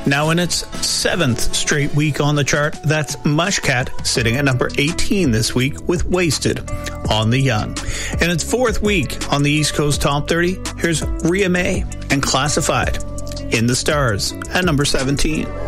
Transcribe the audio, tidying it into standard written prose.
Now in its 7th straight week on the chart, that's Mushcat sitting at number 18 this week with Wasted on the Young. In its 4th week on the East Coast Top 30, here's Ria May and Classified in the Stars at number 17.